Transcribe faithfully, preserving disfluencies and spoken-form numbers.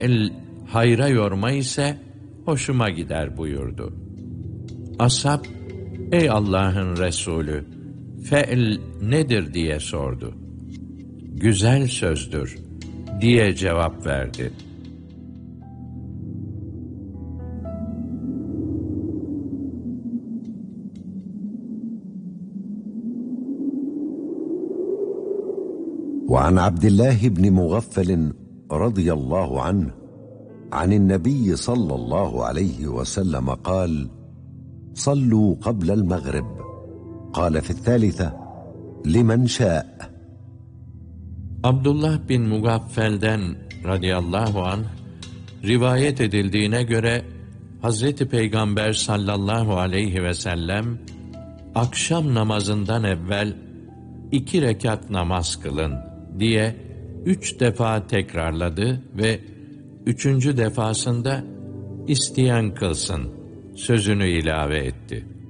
El hayra yorma ise hoşuma gider buyurdu. Ashab, ey Allah'ın Resulü, fe'l nedir diye sordu. Güzel sözdür diye cevap verdi. وعن عبد الله بن مغفل رضي الله عنه عن النبي صلى الله عليه وسلم قال: صلوا قبل المغرب. قال في الثالثة: لمن شاء. Abdullah bin Mugaffel'den radıyallahu anh rivayet edildiğine göre Hazreti Peygamber sallallahu aleyhi ve sellem akşam namazından evvel iki rekat namaz kılın diye üç defa tekrarladı ve üçüncü defasında isteyen kılsın sözünü ilave etti.